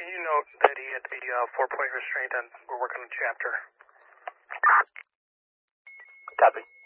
you note that he had the 4-point restraint and we're working on chapter? Copy.